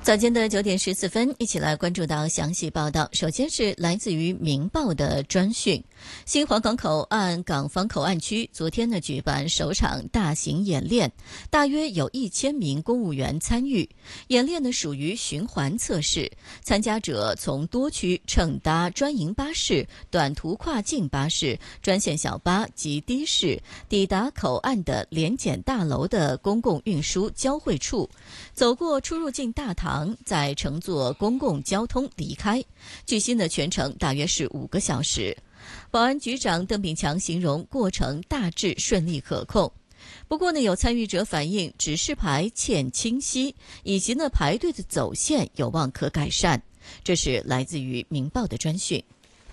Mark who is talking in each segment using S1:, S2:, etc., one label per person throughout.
S1: 早间的9点14分，一起来关注到详细报道。首先是来自于《明报》的专讯，新皇岗口岸港方口岸区昨天呢举办首场大型演练，大约有1000名公务员参与。演练呢属于循环测试，参加者从多区乘搭专营巴士、短途跨境巴士、专线小巴及的士，抵达口岸的联检大楼的公共运输交汇处，走过出入境大堂，再乘坐公共交通离开。据悉呢，全程大约是5个小时。保安局长邓炳强形容过程大致顺利可控。不过呢，有参与者反映指示牌欠清晰，以及呢排队的走线有望可改善。这是来自于《明报》的专讯。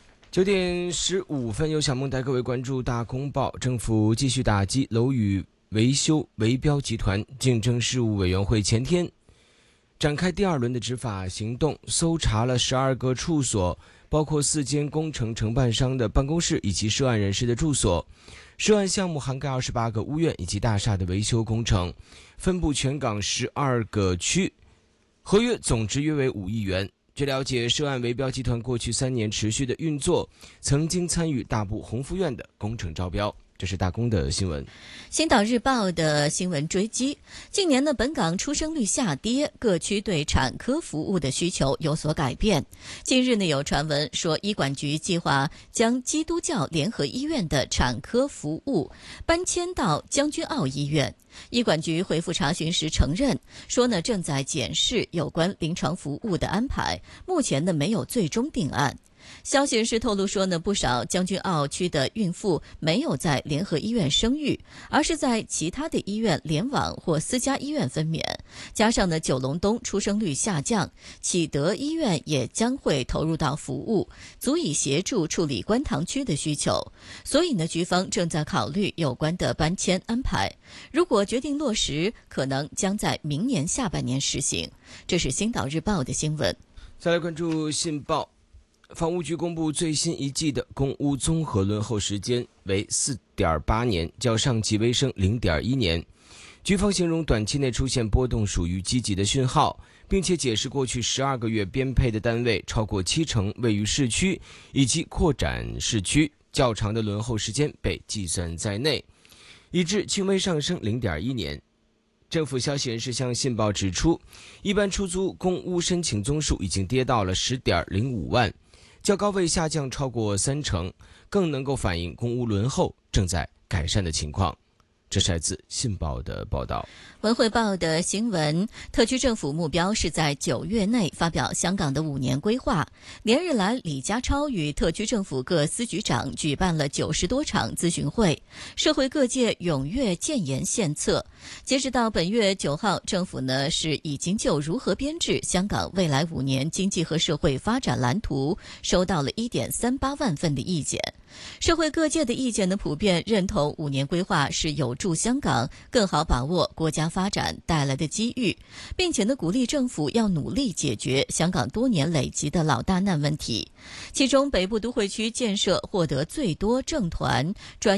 S2: 9点15分，由小梦带各位关注大公报。政府继续打击楼宇维修围标集团。竞争事务委员会前天展开第2轮的执法行动，搜查了12个处所，包括4间工程承办商的办公室以及涉案人士的住所。涉案项目涵盖28个屋苑以及大厦的维修工程，分布全港12个区，合约总值约为5亿元。据了解，涉案围标集团过去3年持续的运作，曾经参与大埔鸿福苑的工程招标。这是大公的新闻。
S1: 星岛日报的新闻追击，近年呢，本港出生率下跌，各区对产科服务的需求有所改变。近日呢，有传闻说，医管局计划将基督教联合医院的产科服务搬迁到将军澳医院。医管局回复查询时承认，说呢正在检视有关临床服务的安排，目前呢没有最终定案。消息人士透露说呢，不少将军澳区的孕妇没有在联合医院生育，而是在其他的医院联网或私家医院分娩。加上呢，九龙东出生率下降，启德医院也将会投入到服务，足以协助处理观塘区的需求。所以呢，局方正在考虑有关的搬迁安排。如果决定落实，可能将在明年下半年实行。这是星岛日报的新闻。
S2: 再来关注信报。房屋局公布最新一季的公屋综合轮候时间为 4.8 年，较上季微升 0.1 年。局方形容短期内出现波动属于积极的讯号，并且解释过去12个月编配的单位超过70%位于市区以及扩展市区，较长的轮候时间被计算在内，以致轻微上升 0.1 年。政府消息人士向信报指出，一般出租公屋申请宗数已经跌到了 10.05 万，较高位下降超过30%，更能够反映公屋轮候正在改善的情况。这是来自信报的报道。
S1: 文汇报的新闻，特区政府目标是在9月内发表香港的5年规划。连日来，李家超与特区政府各司局长举办了90多场咨询会，社会各界踊跃建言献策。截止到本月9号，政府呢是已经就如何编制香港未来5年经济和社会发展蓝图收到了 1.38 万份的意见。社会各界的意见呢普遍认同5年规划是有助香港更好把握国家发展带来的机遇，并且呢鼓励政府要努力解决香港多年累积的老大难问题。其中北部都会区建设获得最多政团专